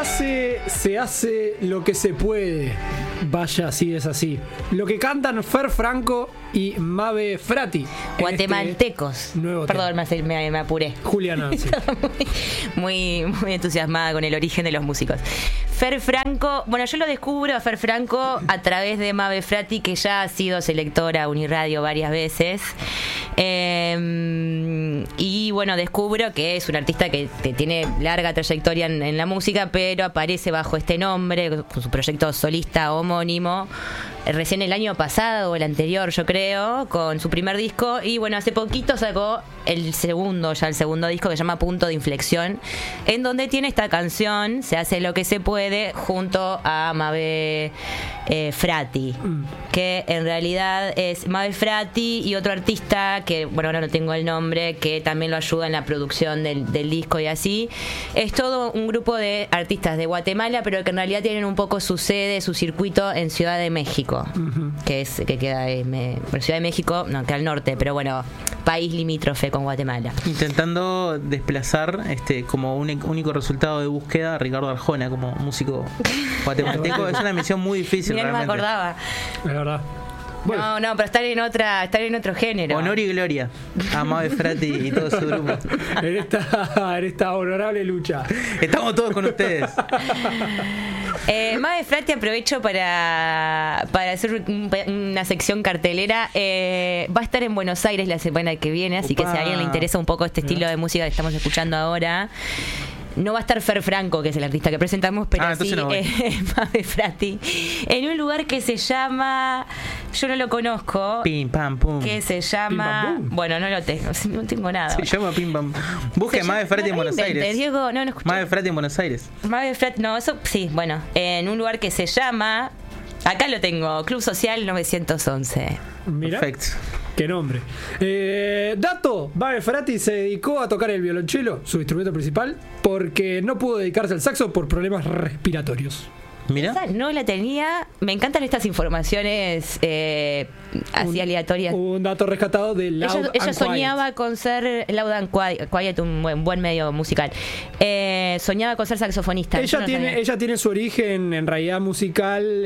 se hace lo que se puede. Vaya, sí es así. Lo que cantan Fer Franco y Mabe Frati. Guatemaltecos. Perdón, me apuré. Juliana, sí. muy entusiasmada con el origen de los músicos. Fer Franco, bueno, yo lo descubro a Fer Franco a través de Mabe Frati, que ya ha sido selectora Uniradio varias veces. Y bueno, descubro que es un artista que tiene larga trayectoria en la música, pero aparece bajo este nombre, con su proyecto solista homónimo, recién el año pasado o el anterior, yo creo, con su primer disco. Y bueno, hace poquito sacó el segundo disco, que se llama Punto de Inflexión, en donde tiene esta canción, Se hace lo que se puede, junto a Mabe Frati, que en realidad es Mabe Frati y otro artista que, bueno, ahora no tengo el nombre, que también lo ayuda en la producción del disco y así. Es todo un grupo de artistas de Guatemala, pero que en realidad tienen un poco su sede, su circuito en Ciudad de México, que queda Ciudad de México, no, queda al norte, pero bueno, país limítrofe con Guatemala. Intentando desplazar como un único resultado de búsqueda a Ricardo Arjona como músico guatemalteco. Es una misión muy difícil. Mira, no me acordaba. Es verdad. Bueno. No, pero estar en otro género. Honor y gloria a Mabe Frati y todo su grupo. En esta honorable lucha. Estamos todos con ustedes. Mabe Frati, aprovecho para hacer una sección cartelera. Va a estar en Buenos Aires la semana que viene, así que si a alguien le interesa un poco este estilo de música que estamos escuchando ahora. No va a estar Fer Franco, que es el artista que presentamos, pero sí no Mabe Frati, en un lugar que se llama, yo no lo conozco, Pim Pam Pum, que se llama, bueno, no lo tengo, no tengo nada. Se llama Pim Pam. Busque Mabe Frati en Buenos Aires. Diego, no escuché. Mabe Frati en Buenos Aires. Mabe Frati, no, eso sí, bueno, en un lugar que se llama, acá lo tengo, Club Social 911. Mira. Perfecto. Qué nombre. Dato: Mabe Frati se dedicó a tocar el violonchelo, su instrumento principal, porque no pudo dedicarse al saxo por problemas respiratorios. Mira. Esa no la tenía. Me encantan estas informaciones así aleatorias. Un dato rescatado de Loud ella and soñaba con ser Loud and Quiet, un buen medio musical. Soñaba con ser saxofonista. Ella tiene su origen en realidad musical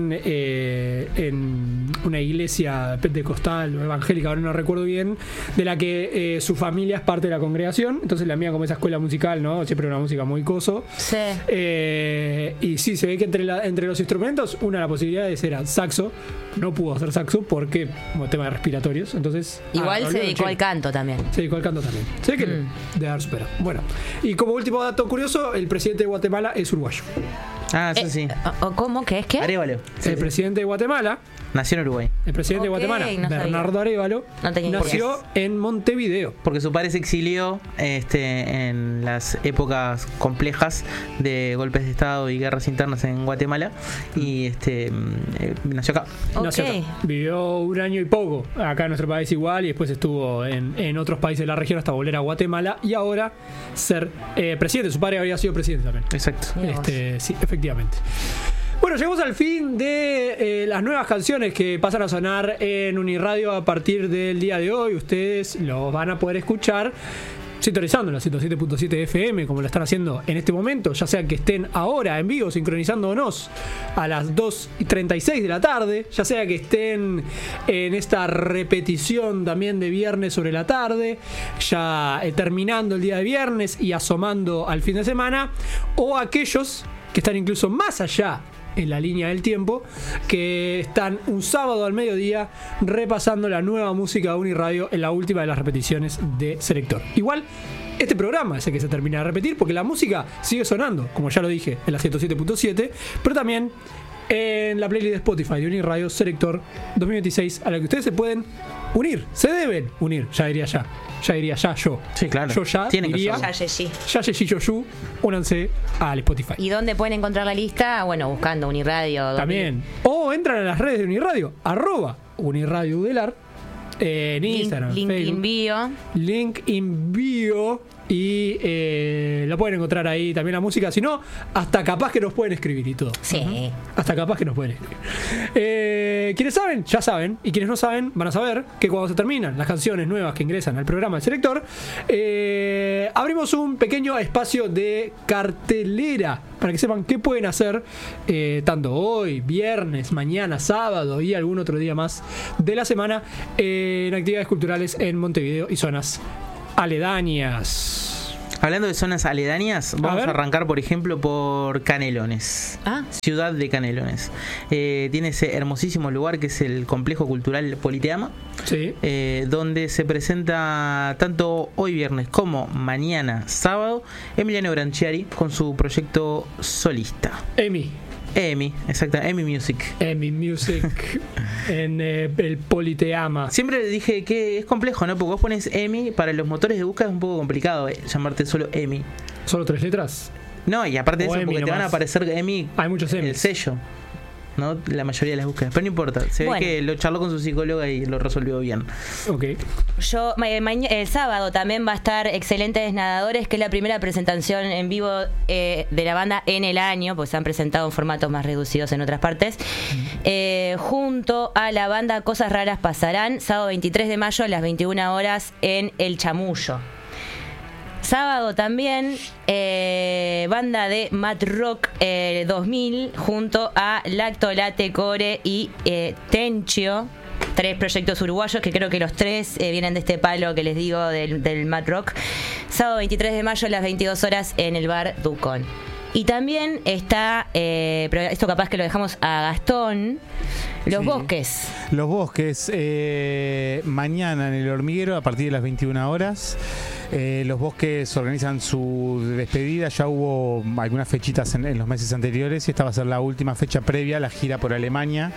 en una iglesia pentecostal o evangélica, ahora no recuerdo bien, de la que su familia es parte de la congregación. Entonces la mía, como esa escuela musical, ¿no? Siempre una música muy coso. Sí. Y sí, se ve que entre los instrumentos, la posibilidad de ser saxo. No pudo hacer saxo porque, como tema de respiratorios. Entonces, igual se dedicó al canto también. Se dedicó al canto también. Sé que de haber superado. Bueno, y como último dato curioso, el presidente de Guatemala es uruguayo. Eso sí. ¿Cómo? ¿Qué es qué? Arévalo. El presidente de Guatemala. Nació en Uruguay. El presidente de Guatemala, Bernardo Arévalo, nació en Montevideo. Porque su padre se exilió en las épocas complejas de golpes de Estado y guerras internas en Guatemala. Y nació acá. Nació acá. Vivió un año y poco acá en nuestro país igual. Y después estuvo en otros países de la región hasta volver a Guatemala. Y ahora ser presidente. Su padre había sido presidente también. Exacto. Sí, efectivamente. Bueno, llegamos al fin de las nuevas canciones que pasan a sonar en Uniradio a partir del día de hoy. Ustedes lo van a poder escuchar sintonizando la 107.7 FM, como lo están haciendo en este momento, ya sea que estén ahora en vivo sincronizándonos a las 2:36 de la tarde, ya sea que estén en esta repetición también de viernes sobre la tarde, ya terminando el día de viernes y asomando al fin de semana, o aquellos que están incluso más allá en la línea del tiempo, que están un sábado al mediodía repasando la nueva música de Uniradio en la última de las repeticiones de Selector. Igual, este programa es el que se termina de repetir porque la música sigue sonando, como ya lo dije, en la 107.7, pero también en la playlist de Spotify de Uniradio Selector 2026, a la que ustedes se pueden unir, se deben unir, ya diría yo. Sí, claro. Yo ya tienen diría, yo, únanse al Spotify. ¿Y dónde pueden encontrar la lista? Bueno, buscando Uniradio. También. O entran a las redes de Uniradio, @Uniradio Udelar, en Instagram, link Facebook. in bio. Link in bio. y lo pueden encontrar ahí también la música. Si no, hasta capaz que nos pueden escribir y todo. Sí. Hasta capaz que nos pueden escribir. Quienes saben, ya saben. Y quienes no saben, van a saber que cuando se terminan las canciones nuevas que ingresan al programa del Selector, abrimos un pequeño espacio de cartelera para que sepan qué pueden hacer tanto hoy, viernes, mañana, sábado y algún otro día más de la semana en actividades culturales en Montevideo y zonas aledañas. Hablando de zonas aledañas, vamos a arrancar, por ejemplo, por Canelones. Ciudad de Canelones. Tiene ese hermosísimo lugar que es el Complejo Cultural Politeama, sí. Donde se presenta tanto hoy viernes como mañana sábado Emiliano Branchiari con su proyecto solista. EMI, exacto, EMI Music. EMI Music en el Politeama. Siempre dije que es complejo, ¿no? Porque vos pones EMI, para los motores de búsqueda es un poco complicado llamarte solo EMI. ¿Solo 3 letras? No, y aparte de eso, EMI porque nomás. te van a aparecer EMI. Hay muchos EMI. El sello, ¿no? La mayoría de las búsquedas. Pero no importa, se ve que lo charló con su psicóloga y lo resolvió bien. Ok. El sábado también va a estar Excelentes Nadadores, que es la primera presentación en vivo de la banda en el año, pues se han presentado en formatos más reducidos en otras partes. Junto a la banda Cosas Raras Pasarán, sábado 23 de mayo a las 21 horas en El Chamullo. Sábado también, banda de Mad Rock 2000 junto a Lacto Latte Core y Tenchio, 3 proyectos uruguayos que creo que los 3 vienen de este palo que les digo del Mad Rock. Sábado 23 de mayo a las 22 horas en el bar Ducón. Y también está, pero esto capaz que lo dejamos a Gastón, Los Bosques. Los Bosques, mañana en el Hormiguero a partir de las 21 horas. Los Bosques organizan su despedida. Ya hubo algunas fechitas en los meses anteriores y esta va a ser la última fecha previa a la gira por Alemania,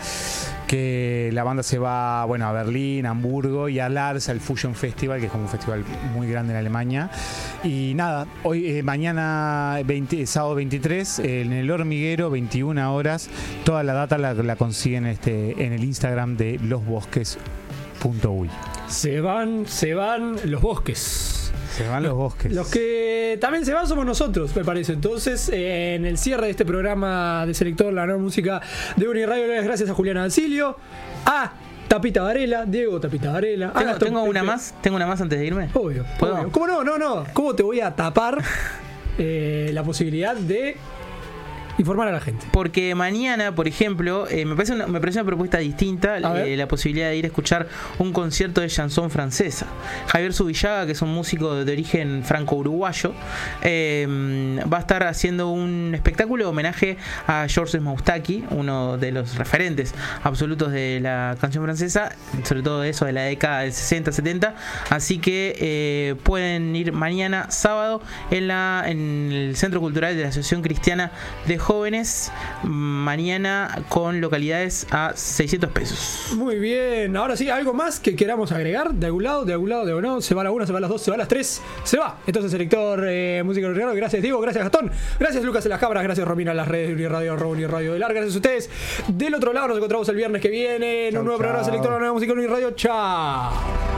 que la banda se va a Berlín, a Hamburgo y a Lars, al Fusion Festival, que es como un festival muy grande en Alemania. Y nada, hoy mañana sábado 23 en el Hormiguero, 21 horas. Toda la data la consiguen en el Instagram de losbosques.uy. Se van los bosques. Se van los bosques. Los que también se van somos nosotros, me parece. Entonces, en el cierre de este programa de Selector, la nueva música de Uniradio, gracias a Juliana Ancilio, a Tapita Varela, Diego Tapita Varela. ¿Tengo una más antes de irme? Obvio. ¿Cómo no? ¿Cómo te voy a tapar la posibilidad de informar a la gente? Porque mañana, por ejemplo, me parece una propuesta distinta, la posibilidad de ir a escuchar un concierto de chanson francesa. Javier Zubillaga, que es un músico de origen franco-uruguayo, va a estar haciendo un espectáculo de homenaje a Georges Moustaki, uno de los referentes absolutos de la canción francesa, sobre todo eso de la década del 60-70. Así que pueden ir mañana sábado en el Centro Cultural de la Asociación Cristiana de Jóvenes, mañana con localidades a 600 pesos. Muy bien, ahora sí, ¿algo más que queramos agregar? ¿De algún lado, de no? ¿Se va la 1, se va las 2, se va las 3? Se va. Entonces, Selector Música de Uniradio, gracias Diego, gracias Gastón, gracias Lucas en las cámaras, gracias Romina en las redes de Uniradio, Uniradio del Ar, gracias a ustedes. Del otro lado nos encontramos el viernes que viene en un nuevo programa de Selector, una nueva música de Uniradio. Chao.